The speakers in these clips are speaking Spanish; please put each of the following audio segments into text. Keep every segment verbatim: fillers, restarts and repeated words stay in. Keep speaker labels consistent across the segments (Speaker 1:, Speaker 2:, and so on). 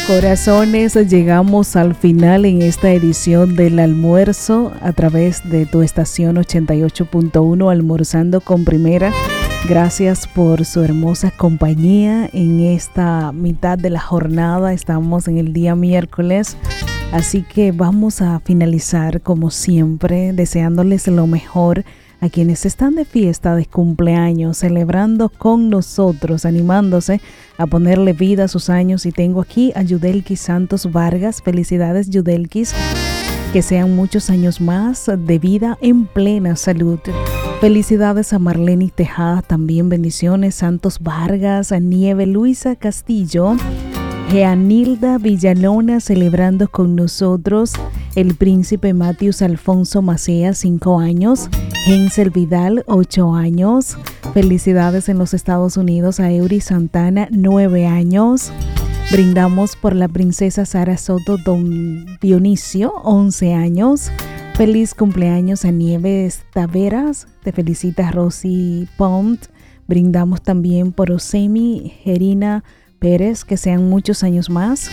Speaker 1: Corazones, llegamos al final en esta edición del almuerzo a través de tu estación ochenta y ocho punto uno, Almorzando con Primera. Gracias por su hermosa compañía en esta mitad de la jornada. Estamos en el día miércoles, así que vamos a finalizar como siempre deseándoles lo mejor a quienes están de fiesta, de cumpleaños, celebrando con nosotros, animándose a ponerle vida a sus años. Y tengo aquí a Yudelkis Santos Vargas. Felicidades, Yudelkis, que sean muchos años más de vida en plena salud. Felicidades a Marlene Tejada, también bendiciones. Santos Vargas, a Nieve Luisa Castillo, Jeanilda Villalona celebrando con nosotros. El príncipe Matius Alfonso Macea, cinco años. Hensel Vidal, ocho años. Felicidades en los Estados Unidos a Eury Santana, nueve años. Brindamos por la princesa Sara Soto Don Dionisio, once años. Feliz cumpleaños a Nieves Taveras. Te felicita Rosy Pont. Brindamos también por Osemi Gerina Pérez, que sean muchos años más.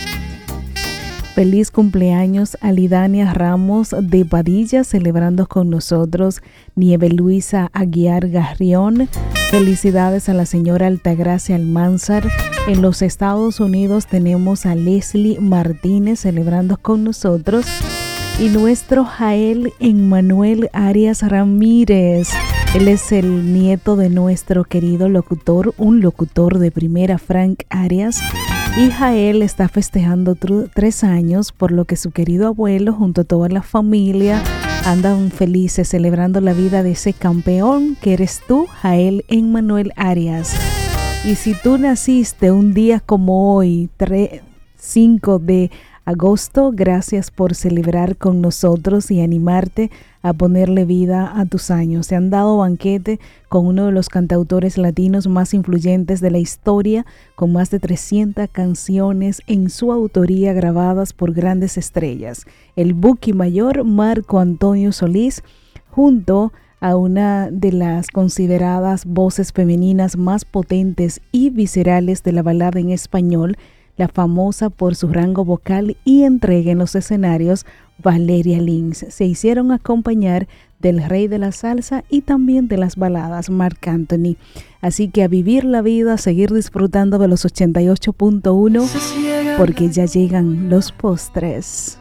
Speaker 1: Feliz cumpleaños a Lidania Ramos de Padilla, celebrando con nosotros. Nieve Luisa Aguiar Garrión. Felicidades a la señora Altagracia Almanzar. En los Estados Unidos tenemos a Leslie Martínez celebrando con nosotros. Y nuestro Jael Emmanuel Arias Ramírez. Él es el nieto de nuestro querido locutor, un locutor de primera, Frank Arias. Y Jael está festejando tr- tres años, por lo que su querido abuelo junto a toda la familia andan felices celebrando la vida de ese campeón que eres tú, Jael Emmanuel Arias. Y si tú naciste un día como hoy, cinco de agosto, gracias por celebrar con nosotros y animarte a ponerle vida a tus años. Se han dado banquete con uno de los cantautores latinos más influyentes de la historia, con más de trescientas canciones en su autoría grabadas por grandes estrellas. El Buki Mayor, Marco Antonio Solís, junto a una de las consideradas voces femeninas más potentes y viscerales de la balada en español, la famosa por su rango vocal y entrega en los escenarios, Valeria Lynch. Se hicieron acompañar del rey de la salsa y también de las baladas, Marc Anthony. Así que a vivir la vida, a seguir disfrutando de los ochenta y ocho punto uno, porque ya llegan los postres.